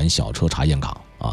小车查验岗啊。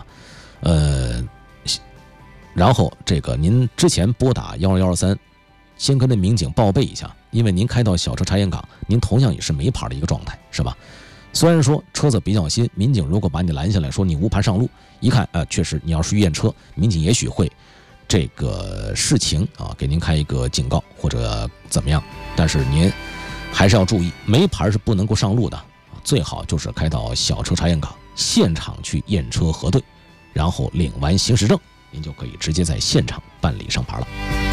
然后这个您之前拨打12123，先跟那民警报备一下，因为您开到小车查验岗，您同样也是没牌的一个状态，是吧？虽然说车子比较新，民警如果把你拦下来说你无牌上路，一看确实你要是验车，民警也许会这个视情啊给您开一个警告或者怎么样，但是您还是要注意，没牌是不能够上路的，最好就是开到小车查验岗现场去验车核对，然后领完行驶证，您就可以直接在现场办理上牌了。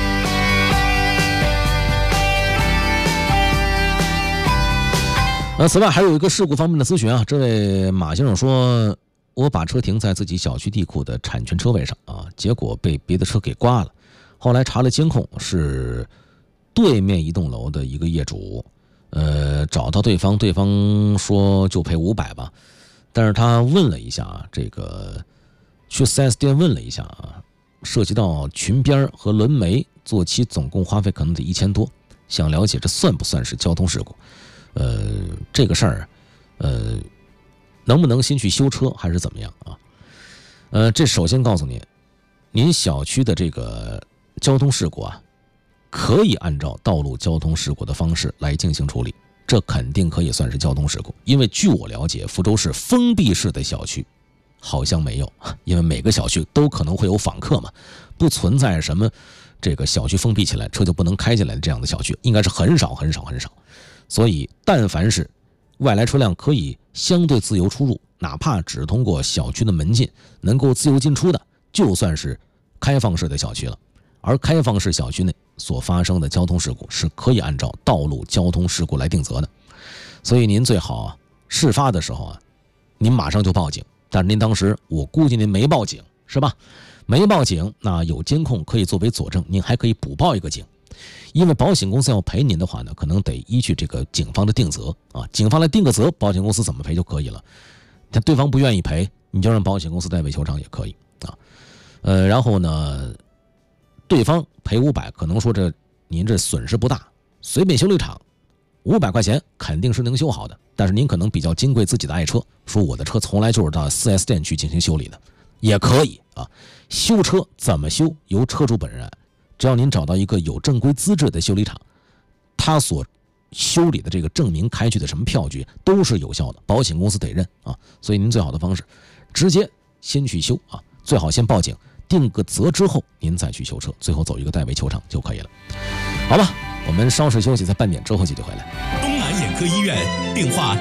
此外还有一个事故方面的咨询啊，这位马先生说，我把车停在自己小区地库的产权车位上啊，结果被别的车给刮了。后来查了监控，是对面一栋楼的一个业主，找到对方说就赔500吧，但是他问了一下，这个去 4S 店问了一下啊，涉及到裙边和轮眉，做漆总共花费可能得1000多，想了解这算不算是交通事故？这个事儿，能不能先去修车还是怎么样啊？这首先告诉您，您小区的这个交通事故啊，可以按照道路交通事故的方式来进行处理，这肯定可以算是交通事故。因为据我了解，福州市封闭式的小区好像没有，因为每个小区都可能会有访客嘛，不存在什么这个小区封闭起来车就不能开进来的这样的小区，应该是很少。所以但凡是外来车辆可以相对自由出入，哪怕只通过小区的门禁能够自由进出的，就算是开放式的小区了。而开放式小区内所发生的交通事故是可以按照道路交通事故来定责的。所以您最好啊，事发的时候啊，您马上就报警。但是您当时我估计您没报警，是吧？没报警，那有监控可以作为佐证，您还可以补报一个警。因为保险公司要赔您的话呢，可能得依据这个警方的定责啊，警方来定个责，保险公司怎么赔就可以了。但对方不愿意赔，你就让保险公司代为求偿也可以啊。然后呢，对方赔500，可能说您这损失不大，随便修理厂500块钱肯定是能修好的。但是您可能比较金贵自己的爱车，说我的车从来就是到 4S 店去进行修理的，也可以啊。修车怎么修由车主本人，只要您找到一个有正规资质的修理厂，他所修理的这个证明开具的什么票据都是有效的，保险公司得认啊。所以您最好的方式，直接先去修啊，最好先报警，定个责之后您再去修车，最后走一个代为求偿就可以了。好吧，我们稍事休息，在半点之后继续回来。 东南眼科医院电话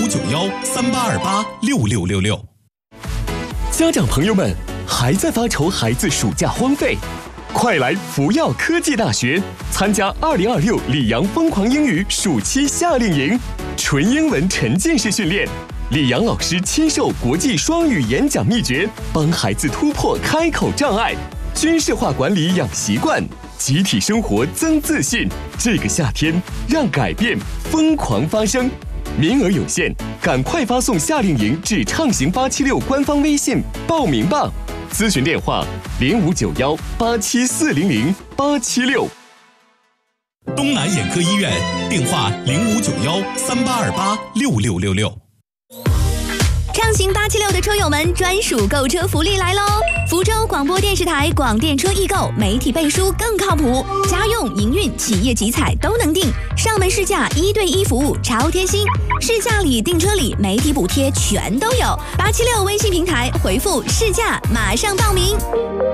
059138286666。 家长朋友们，还在发愁孩子暑假荒废？快来福耀科技大学参加2026里昂疯狂英语暑期夏令营，纯英文沉浸式训练，李阳老师亲授国际双语演讲秘诀，帮孩子突破开口障碍，军事化管理养习惯，集体生活增自信。这个夏天，让改变疯狂发生。名额有限，赶快发送夏令营至畅行876官方微信报名吧。咨询电话059187400876。 东南眼科医院电话059138286666。 畅行876的车友们专属购车福利来喽！福州广播电视台广电车易购，媒体背书更靠谱，家用、营运、企业集采都能订，上门试驾1对1服务超贴心，试驾礼、订车礼、媒体补贴全都有。876微信平台回复试驾，马上报名。